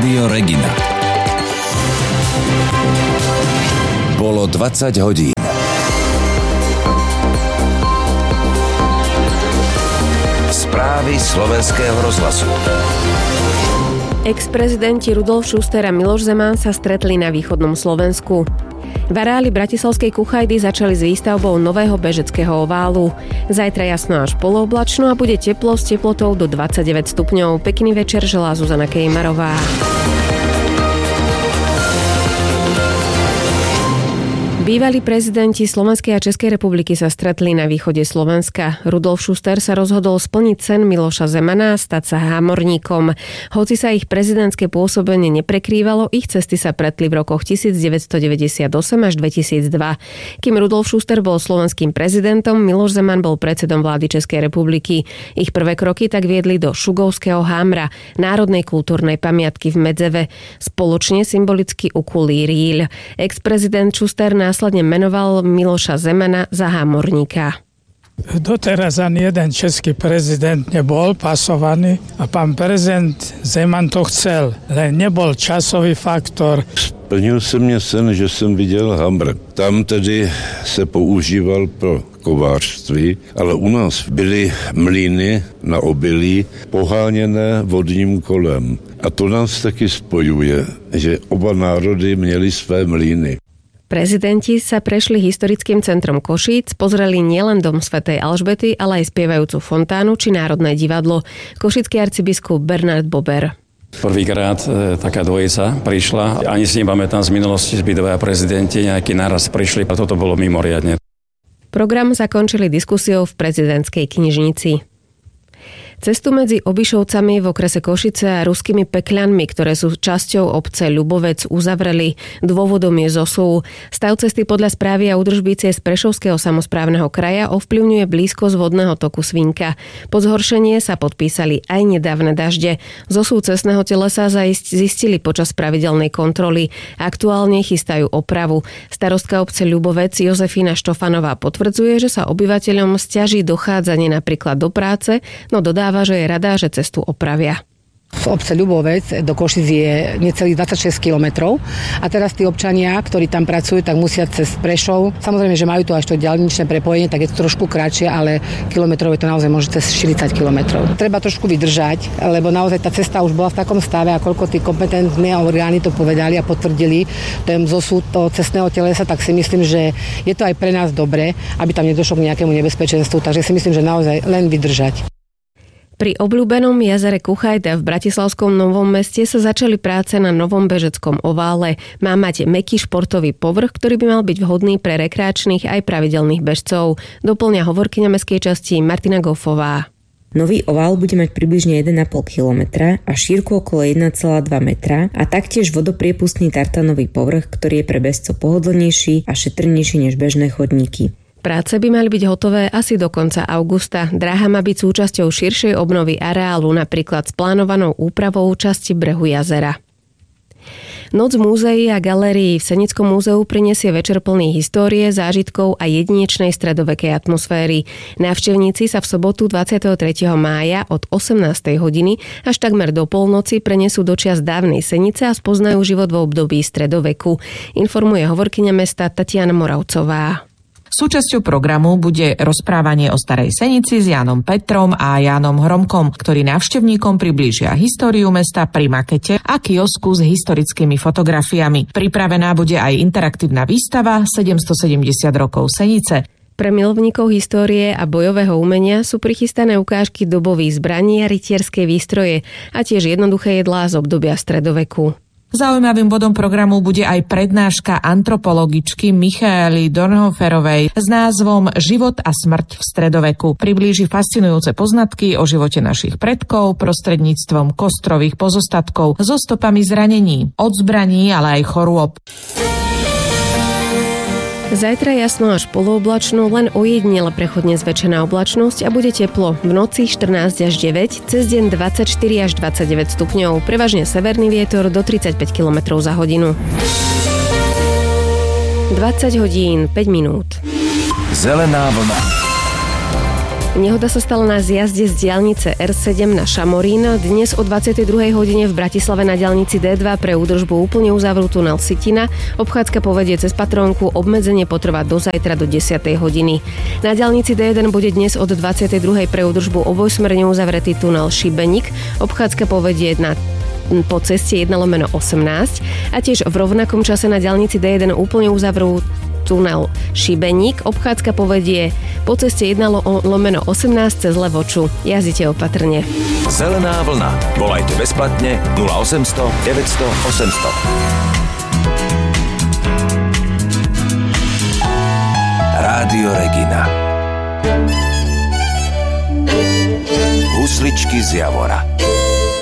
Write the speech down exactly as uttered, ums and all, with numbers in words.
Rádio Regina. Bolo dvadsať hodín. Správy slovenského rozhlasu. Ex-prezidenti Rudolf Schuster a Miloš Zeman sa stretli na východnom Slovensku. V areáli bratislavskej Kuchajdy začali s výstavbou nového bežeckého oválu. Zajtra jasno až polooblačno a bude teplo s teplotou do dvadsaťdeväť stupňov. Pekný večer želá Zuzana Kejmarová. Bývalí prezidenti Slovenskej a Českej republiky sa stretli na východe Slovenska. Rudolf Schuster sa rozhodol splniť sen Miloša Zemana a stať sa hámorníkom. Hoci sa ich prezidentské pôsobenie neprekrývalo, ich cesty sa pretli v rokoch devätnásťstodeväťdesiatosem až dvetisícdva. Kým Rudolf Schuster bol slovenským prezidentom, Miloš Zeman bol predsedom vlády Českej republiky. Ich prvé kroky tak viedli do Šugovského hámra, národnej kultúrnej pamiatky v Medzeve. Spoločne symbolicky ukuli rýľ. Ex-prezident Schuster následne menoval Miloša Zemana za hámorníka. Doteraz ani jeden český prezident nebol pasovaný a pán prezident Zeman to chcel, len nebol časový faktor. Splnil se mě sen, že jsem viděl hamr. Tam tedy se používal pro kovářství, ale u nás byly mlýny na obilí poháněné vodním kolem. A to nás taky spojuje, že oba národy měli své mlýny. Prezidenti sa prešli historickým centrom Košíc, pozreli nielen dom svätej Alžbety, ale aj spievajúcu fontánu či Národné divadlo. Košický arcibiskup Bernard Bober. Prvýkrát e, taká dvojica prišla. Ani si nepamätám z minulosti, že by dvaja prezidenti nejaký naraz prišli a toto bolo mimoriadne. Program zakončili diskusiou v prezidentskej knižnici. Cestu medzi Obišovcami v okrese Košice a ruskými Pekľanmi, ktoré sú časťou obce Ľubovec, uzavreli. Dôvodom je zosúv. Stav cesty podľa správy a údržby ciest Prešovského samosprávneho kraja ovplyvňuje blízkosť vodného toku Svinka. Po zhoršenie sa podpísali aj nedávne dažde. Zosúv cestného telesa zistili počas pravidelnej kontroly. Aktuálne chystajú opravu. Starostka obce Ľubovec Jozefína Štofanová potvrdzuje, že sa obyvateľom sťaží dochádzanie napríklad do práce, no dodá, že je rada, že cestu opravia. Z obce Ľubovec do Košic je necelých dvadsaťšesť kilometrov a teraz tí občania, ktorí tam pracujú, tak musia cez Prešov. Samozrejme, že majú tu až to diaľničné prepojenie, tak je to trošku kratšie, ale kilometrov je to naozaj môže cez štyridsať kilometrov. Treba trošku vydržať, lebo naozaj tá cesta už bola v takom stave a koľko tí kompetentné orgány to povedali a potvrdili ten zosúd toho cestného telesa, tak si myslím, že je to aj pre nás dobre, aby tam nedošlo k nejakému nebezpečenstvu, takže si myslím, že naozaj len vydržať. Pri obľúbenom jazere Kuchajda v bratislavskom Novom Meste sa začali práce na novom bežeckom ovále. Má mať mäkký športový povrch, ktorý by mal byť vhodný pre rekreačných aj pravidelných bežcov. Doplňa hovorkyňa mestskej časti Martina Goffová. Nový ovál bude mať približne jeden a pol kilometra a šírku okolo jeden celá dva metra a taktiež vodopriepustný tartanový povrch, ktorý je pre bežcov pohodlnejší a šetrnejší než bežné chodníky. Práce by mali byť hotové asi do konca augusta. Dráha má byť súčasťou širšej obnovy areálu, napríklad s plánovanou úpravou časti brehu jazera. Noc múzeí a galérií v Senickom múzeu prinesie večer plný histórie, zážitkov a jedinečnej stredovekej atmosféry. Návštevníci sa v sobotu dvadsiateho tretieho mája od osemnástej hodiny až takmer do polnoci prenesú do čias dávnej Senice a spoznajú život v období stredoveku. Informuje hovorkyňa mesta Tatiana Moravcová. Súčasťou programu bude rozprávanie o Starej Senici s Jánom Petrom a Jánom Hromkom, ktorí návštevníkom priblížia históriu mesta pri makete a kiosku s historickými fotografiami. Pripravená bude aj interaktívna výstava sedemstosedemdesiat rokov Senice. Pre milovníkov histórie a bojového umenia sú prichystané ukážky dobových zbraní a rytierskej výstroje a tiež jednoduché jedlá z obdobia stredoveku. Zaujímavým bodom programu bude aj prednáška antropologičky Michaely Dornhoferovej s názvom Život a smrť v stredoveku. Priblíži fascinujúce poznatky o živote našich predkov prostredníctvom kostrových pozostatkov so stopami zranení, od zbraní, ale aj chorôb. Zajtra jasno až polooblačno, len ojedinele prechodne zväčšená oblačnosť a bude teplo. V noci štrnásť až deväť, cez deň dvadsaťštyri až dvadsaťdeväť stupňov, prevažne severný vietor do tridsaťpäť kilometrov za hodinu. dvadsať hodín, päť minút. Zelená vlna. Nehoda sa stala na zjazde z diaľnice er sedem na Šamorín. Dnes o dvadsiatej druhej hodine v Bratislave na diaľnici dé dva pre údržbu úplne uzavrú tunel Sitina. Obchádzka povedie cez Patrónku, obmedzenie potrvá do zajtra do desiatej hodiny. Na diaľnici dé jeden bude dnes od dvadsiatej druhej pre údržbu obojsmerne uzavretý tunel Šibeník. Obchádzka povedie na po ceste jeden lomeno osemnásť a tiež v rovnakom čase na diaľnici dé jeden úplne uzavrú tunel Šibeník. Obchádzka povedie po ceste jeden lomeno osemnásť cez Levoču. Jazdite opatrne. Zelená vlna. Volajte bezplatne nula osemsto deväťsto osemsto. Rádio Regina. Husličky z Javora.